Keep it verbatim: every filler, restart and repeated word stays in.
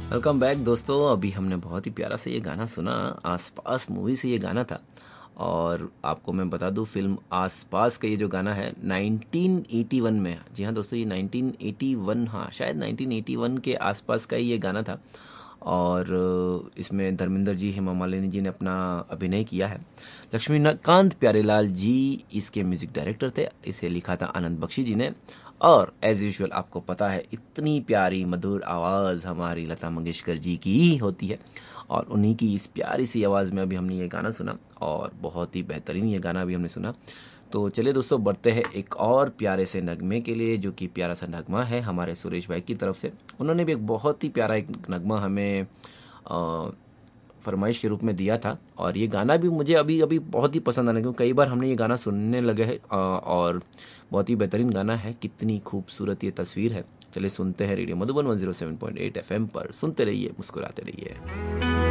Welcome back दोस्तों। अभी हमने बहुत ही प्यारा सा ये गाना सुना, आसपास मूवी से ये गाना था। और आपको मैं बता दूं, फिल्म आसपास का ये जो गाना है नाइनटीन एटी वन में, जी हाँ दोस्तों, ये नाइनटीन एटी वन, हाँ शायद नाइनटीन एटी वन के आसपास का ही ये गाना था। और इसमें धर्मेंद्र जी, हेमा मालिनी जी ने अपना अभिनय किया है। लक्ष्मीकांत प्यारेलाल जी इसके म्यूजिक डायरेक्टर थे। इसे लिखा था आनंद बख्शी जी ने। और एज यूजुअल आपको पता है, इतनी प्यारी मधुर आवाज़ हमारी लता मंगेशकर जी की ही होती है। और उन्हीं की इस प्यारी सी आवाज़ में अभी हमने ये गाना सुना, और बहुत ही बेहतरीन ये गाना अभी हमने सुना। तो चलिए दोस्तों, बढ़ते हैं एक और प्यारे से नगमे के लिए, जो कि प्यारा सा नगमा है हमारे सुरेश भाई की तरफ से। उन्होंने भी एक बहुत ही प्यारा एक नगमा हमें अ, फरमाइश के रूप में दिया था। और ये गाना भी मुझे अभी अभी बहुत ही पसंद आने, क्योंकि कई बार हमने ये गाना सुनने लगे हैं। अ, और बहुत ही बेहतरीन गाना है, कितनी खूबसूरत ये तस्वीर है। चलिए सुनते हैं radio Madhuban one zero seven point eight F M पर। सुनते रहिए, मुस्कुराते रहिए।